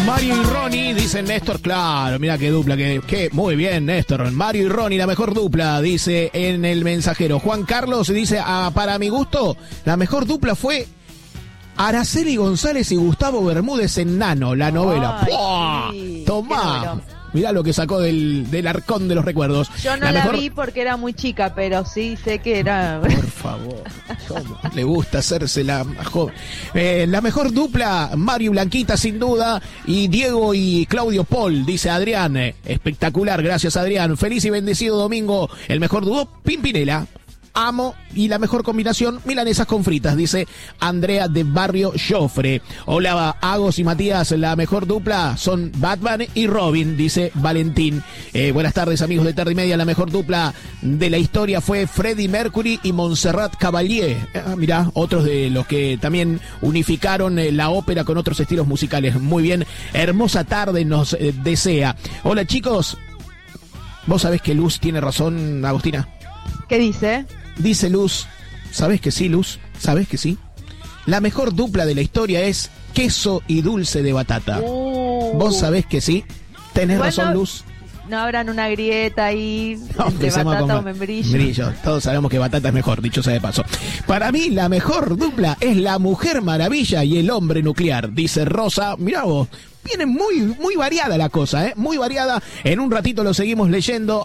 Mario y Ronnie, dice Néstor, claro, mira qué dupla, que muy bien, Néstor. Mario y Ronnie, la mejor dupla, dice en el mensajero. Juan Carlos dice, para mi gusto, la mejor dupla fue Araceli González y Gustavo Bermúdez en Nano, la novela. Sí, Tomá. Mirá lo que sacó del arcón de los recuerdos. Yo no la vi porque era muy chica, pero sí sé que era... Por favor, ¿cómo le gusta hacerse la joven? La mejor dupla, Mario y Blanquita sin duda, y Diego y Claudio Paul, dice Adrián. Espectacular, gracias Adrián. Feliz y bendecido domingo. El mejor dúo, Pimpinela. Amo, y la mejor combinación, milanesas con fritas, dice Andrea de Barrio Jofre. Hola, Agos y Matías, la mejor dupla son Batman y Robin, dice Valentín. Buenas tardes, amigos de Tarde y Media. La mejor dupla de la historia fue Freddie Mercury y Montserrat Caballé. Mirá, otros de los que también unificaron la ópera con otros estilos musicales. Muy bien, hermosa tarde nos desea. Hola, chicos. ¿Vos sabés que Luz tiene razón, Agostina? ¿Qué dice? Dice Luz, ¿sabés que sí, Luz? ¿Sabés que sí? La mejor dupla de la historia es queso y dulce de batata. ¿Vos sabés que sí? Tenés razón, Luz. No habrán una grieta ahí entre batata o membrillo. Todos sabemos que batata es mejor, dicho sea de paso. Para mí, la mejor dupla es la Mujer Maravilla y el Hombre Nuclear, dice Rosa. Mirá vos. Viene muy variada la cosa, muy variada. En un ratito lo seguimos leyendo.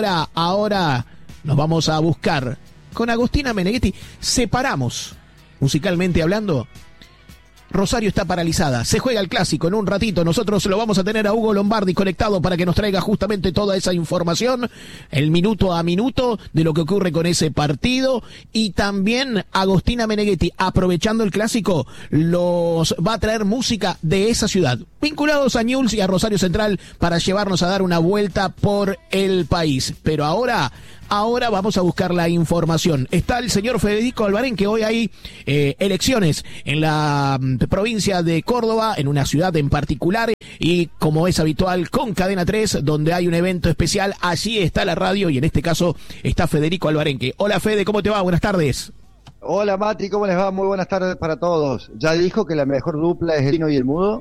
Ahora nos vamos a buscar con Agostina Meneghetti. Separamos, musicalmente hablando. Rosario está paralizada, se juega el clásico en un ratito. Nosotros lo vamos a tener a Hugo Lombardi conectado para que nos traiga justamente toda esa información, el minuto a minuto de lo que ocurre con ese partido. Y también Agostina Meneghetti, aprovechando el clásico, los va a traer música de esa ciudad, vinculados a Newell's y a Rosario Central, para llevarnos a dar una vuelta por el país. Pero ahora vamos a buscar la información. Está el señor Federico Albarén, que hoy hay elecciones en la provincia de Córdoba, en una ciudad en particular, y como es habitual con Cadena 3, donde hay un evento especial, allí está la radio, y en este caso está Federico Albarenque. Hola Fede, ¿cómo te va? Buenas tardes. Hola Mati, ¿cómo les va? Muy buenas tardes para todos. ¿Ya dijo que la mejor dupla es el Chino y el Mudo?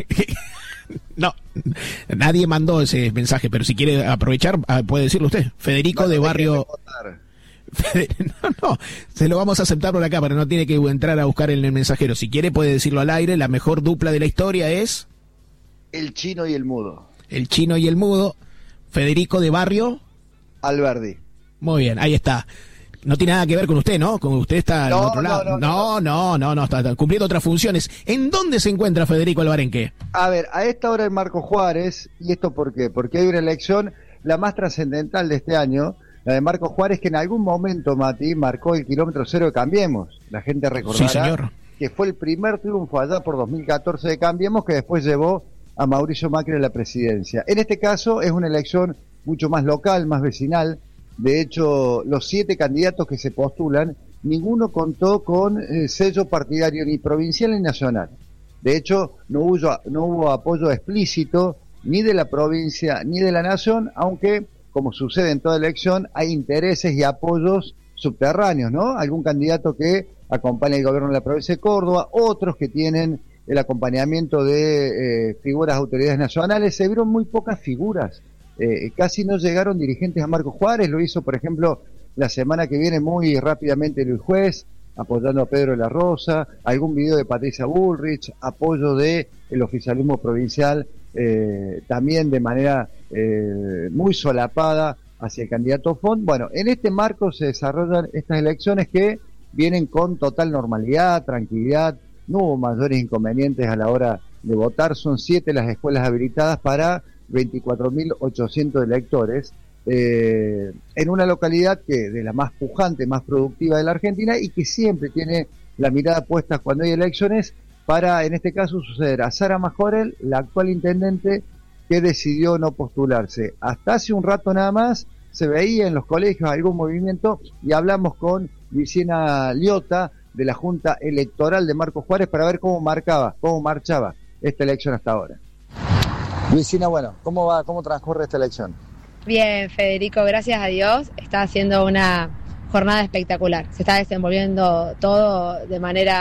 No, nadie mandó ese mensaje, pero si quiere aprovechar, puede decirlo usted. Federico de Barrio... No, se lo vamos a aceptar por acá, pero no tiene que entrar a buscar en el mensajero. Si quiere puede decirlo al aire. La mejor dupla de la historia es... El Chino y el Mudo. El Chino y el Mudo. Federico de Barrio... Alberdi. Muy bien, ahí está. No tiene nada que ver con usted, ¿no? Con usted está al otro lado. No, está cumpliendo otras funciones. ¿En dónde se encuentra Federico Albarenque? A ver, a esta hora en Marco Juárez, ¿y esto por qué? Porque hay una elección, la más trascendental de este año, la de Marco Juárez, que en algún momento, Mati, marcó el kilómetro cero de Cambiemos. La gente recordará, sí, señor, que fue el primer triunfo allá por 2014 de Cambiemos, que después llevó a Mauricio Macri a la presidencia. En este caso es una elección mucho más local, más vecinal. De hecho, los 7 candidatos que se postulan, ninguno contó con sello partidario ni provincial ni nacional. De hecho, no hubo apoyo explícito ni de la provincia ni de la nación, aunque, como sucede en toda elección, hay intereses y apoyos subterráneos, ¿no? Algún candidato que acompaña el gobierno de la provincia de Córdoba, otros que tienen el acompañamiento de figuras autoridades nacionales. Se vieron muy pocas figuras. Casi no llegaron dirigentes a Marco Juárez. Lo hizo, por ejemplo, la semana que viene muy rápidamente Luis Juez, apoyando a Pedro de la Rosa, algún video de Patricia Bullrich, apoyo de el oficialismo provincial, también de manera muy solapada hacia el candidato Font. Bueno, en este marco se desarrollan estas elecciones que vienen con total normalidad, tranquilidad. No hubo mayores inconvenientes a la hora de votar. Son 7 las escuelas habilitadas para 24.800 electores, en una localidad que de la más pujante, más productiva de la Argentina, y que siempre tiene la mirada puesta cuando hay elecciones para, en este caso, suceder a Sara Majorel, la actual intendente, que decidió no postularse. Hasta hace un rato nada más se veía en los colegios algún movimiento, y hablamos con Luciana Liotta de la Junta Electoral de Marco Juárez para ver cómo marchaba esta elección hasta ahora. Luisina, bueno, ¿cómo transcurre esta elección? Bien, Federico, gracias a Dios, está haciendo una jornada espectacular. Se está desenvolviendo todo de manera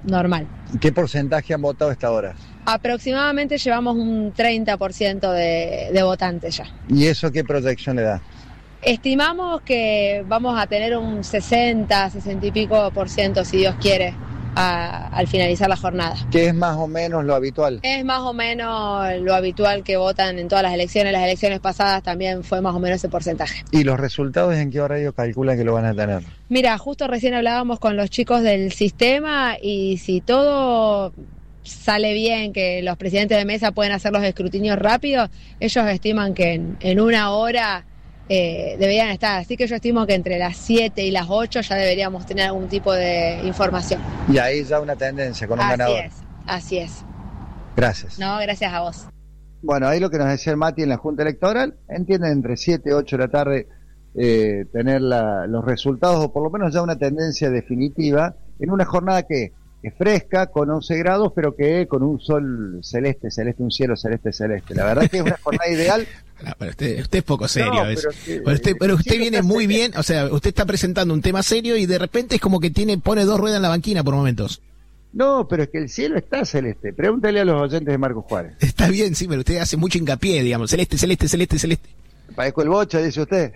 normal. ¿Qué porcentaje han votado hasta ahora? Aproximadamente llevamos un 30% de votantes ya. ¿Y eso qué proyección le da? Estimamos que vamos a tener un 60 y pico %, si Dios quiere, al finalizar la jornada. ¿Qué es más o menos lo habitual? Es más o menos lo habitual que votan en todas las elecciones. Las elecciones pasadas también fue más o menos ese porcentaje. ¿Y los resultados en qué horario calculan que lo van a tener? Mira, justo recién hablábamos con los chicos del sistema y si todo sale bien, que los presidentes de mesa pueden hacer los escrutinios rápidos, ellos estiman que en una hora deberían estar. Así que yo estimo que entre las 7 y las 8 ya deberíamos tener algún tipo de información. Y ahí ya una tendencia con un ganador. Así es. Gracias. No, gracias a vos. Bueno, ahí lo que nos decía el Mati en la Junta Electoral, entienden entre 7 y 8 de la tarde tener los resultados, o por lo menos ya una tendencia definitiva, en una jornada que es fresca, con 11 grados, pero que con un sol celeste, un cielo celeste. La verdad que es una jornada ideal. No, pero usted es poco serio. Pero usted viene muy bien, o sea, usted está presentando un tema serio y de repente es como que pone dos ruedas en la banquina por momentos. No, pero es que el cielo está celeste. Pregúntale a los oyentes de Marcos Juárez. Está bien, sí, pero usted hace mucho hincapié, digamos, celeste. Padezco el bocha, dice usted.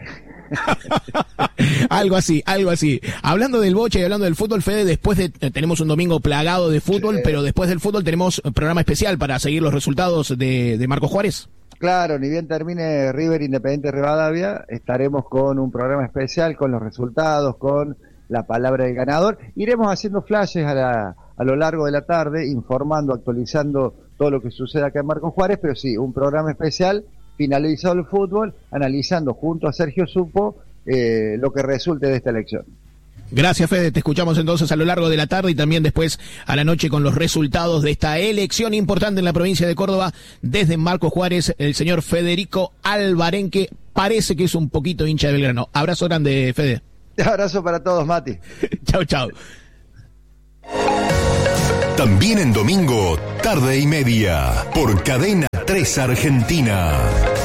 algo así. Hablando del bocha y hablando del fútbol, Fede, después tenemos un domingo plagado de fútbol, sí. Pero después del fútbol tenemos un programa especial para seguir los resultados de Marcos Juárez. Claro, ni bien termine River Independiente Rivadavia, estaremos con un programa especial, con los resultados, con la palabra del ganador. Iremos haciendo flashes a lo largo de la tarde, informando, actualizando todo lo que sucede acá en Marcos Juárez, pero sí, un programa especial, finalizado el fútbol, analizando junto a Sergio Supo lo que resulte de esta elección. Gracias, Fede, te escuchamos entonces a lo largo de la tarde y también después a la noche con los resultados de esta elección importante en la provincia de Córdoba. Desde Marcos Juárez, el señor Federico Alvarenque parece que es un poquito hincha de Belgrano. Abrazo grande, Fede. Abrazo para todos, Mati. Chau. También en domingo, tarde y media, por Cadena 3 Argentina.